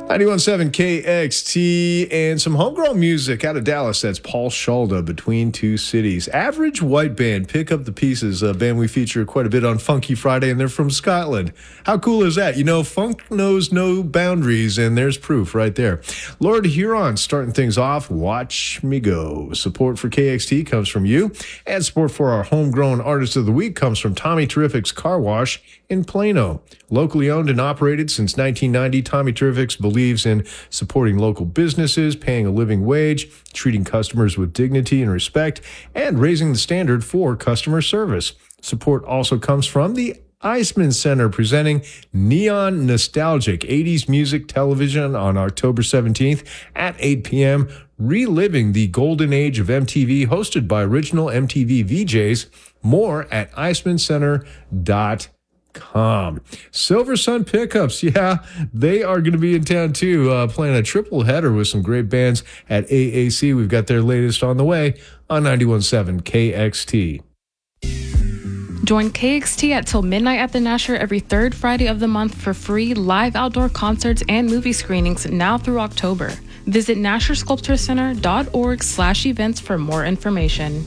91.7 KXT and some homegrown music out of Dallas. That's Paul Shalda, Between Two Cities. Average White Band, Pick Up the Pieces, a band we feature quite a bit on Funky Friday, and they're from Scotland. How cool is that? You know, funk knows no boundaries, and there's proof right there. Lord Huron starting things off, Watch Me Go. Support for KXT comes from you, and support for our homegrown artist of the week comes from Tommy Terrific's Car Wash in Plano. Locally owned and operated since 1990, Tommy Terrific's believes in supporting local businesses, paying a living wage, treating customers with dignity and respect, and raising the standard for customer service. Support also comes from the Eisman Center, presenting Neon Nostalgic 80s Music Television on October 17th at 8 p.m., reliving the golden age of MTV, hosted by original MTV VJs. More at eismancenter.com. Silver Sun Pickups, yeah, they are going to be in town too, playing a triple header with some great bands at AAC. We've got their latest on the way on 91.7 KXT. Join KXT at till midnight at the Nasher every third Friday of the month for free live outdoor concerts and movie screenings now through October. Visit NasherSculptorCenter.org/events for more information.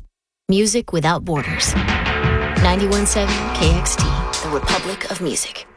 Music without borders. 91.7 KXT, the Republic of Music.